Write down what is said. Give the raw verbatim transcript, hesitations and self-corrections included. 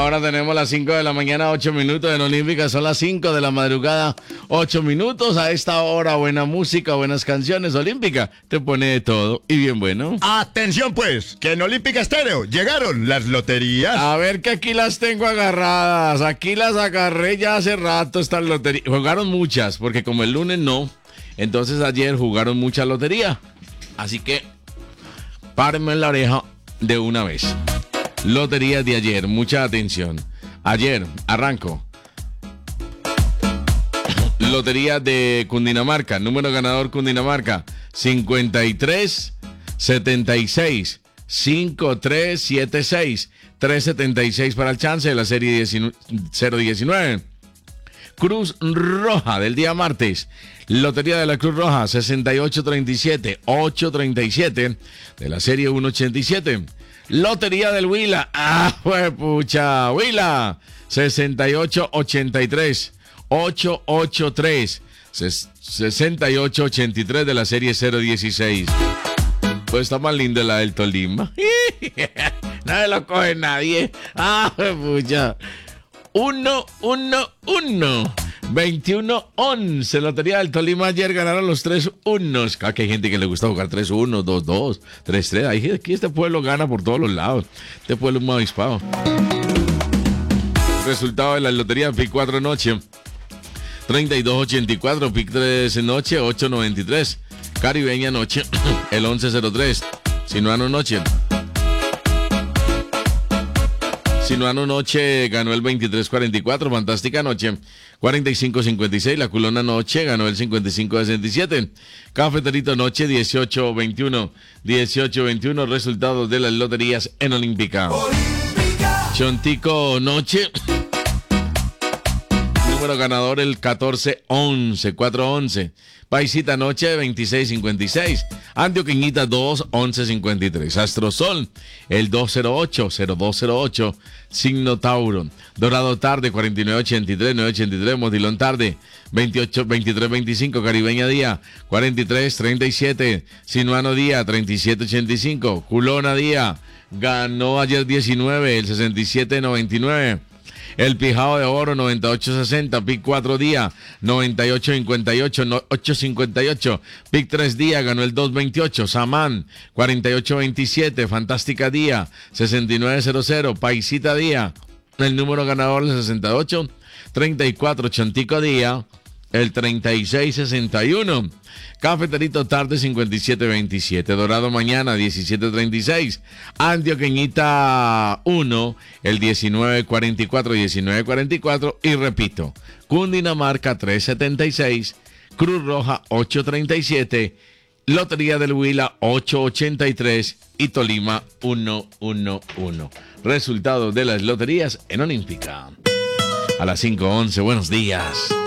Ahora tenemos las cinco de la mañana, ocho minutos en Olímpica. Son las cinco de la madrugada, ocho minutos. A esta hora, buena música, buenas canciones. Olímpica te pone de todo y bien bueno. Atención pues, que en Olímpica Estéreo llegaron las loterías. A ver que aquí las tengo agarradas. Aquí las agarré ya hace rato estas loterías. Jugaron muchas, porque como el lunes no, entonces ayer jugaron mucha lotería. Así que párenme en la oreja de una vez. Lotería de ayer, mucha atención. Ayer, arranco. Lotería de Cundinamarca, número ganador Cundinamarca, cincuenta y tres, setenta y seis, cincuenta y tres, setenta y seis, trescientos setenta y seis para el chance de la serie cero diecinueve. Cruz Roja del día martes. Lotería de la Cruz Roja, sesenta y ocho, treinta y siete, ochocientos treinta y siete de la serie ciento ochenta y siete. Lotería del Huila. Ah, pues pucha. Huila, sesenta y ocho, ochenta y tres, ochocientos ochenta y tres, sesenta y ocho, ochenta y tres de la serie cero dieciséis. Pues está más linda la del Tolima. No lo coge nadie. Ah, pues pucha. Uno, uno, uno. veintiuno once. Lotería del Tolima ayer ganaron los tres unos. Aquí hay gente que le gusta jugar tres uno, dos dos, tres tres. Aquí este pueblo gana por todos los lados. Este pueblo es muy avispado. Resultado de la lotería: Pic cuatro noche, treinta y dos ochenta y cuatro. Pic tres noche, ocho noventa y tres. Caribeña noche, el once cero tres. Sinuano noche. Sinuano noche ganó el veintitrés cuarenta y cuatro. Fantástica noche, cuarenta y cinco cincuenta y seis. La Culona noche ganó el cincuenta y cinco sesenta y siete. Cafeterito noche, dieciocho veintiuno. dieciocho veintiuno. Resultados de las loterías en Olímpica. Olímpica. Chontico noche. Número ganador el catorce once, cuatro once. Paisita noche, veintiséis cincuenta y seis. Antioqueñita dos once cincuenta y tres. Astrosol el dos cero ocho, cero dos cero ocho. Signo Tauro. Dorado tarde, cuarenta y nueve ochenta y tres, nueve ochenta y tres. Motilón tarde, veintiocho veintitrés veinticinco. Caribeña día, cuarenta y tres treinta y siete. Sinuano día, treinta y siete ochenta y cinco. Culona día, ganó ayer diecinueve, el sesenta y siete noventa y nueve. El Pijao de Oro, noventa y ocho sesenta. Pic cuatro día, noventa y ocho cincuenta y ocho, ocho cincuenta y ocho. Pic tres día, ganó el dos veintiocho. Samán, cuarenta y ocho veintisiete. Fantástica día, sesenta y nueve cero cero. Paisita día, el número ganador el sesenta y ocho treinta y cuatro. Chontico día, el treinta y seis sesenta y uno. Cafeterito tarde, cincuenta y siete veintisiete. Dorado mañana, diecisiete treinta y seis. Antioqueñita uno, el diecinueve cuarenta y cuatro, diecinueve cuarenta y cuatro. Y repito, Cundinamarca tres setenta y seis. Cruz Roja ocho treinta y siete. Lotería del Huila ocho ochenta y tres. Y Tolima uno uno uno. Resultados de las loterías en Olímpica. A las cinco once, buenos días.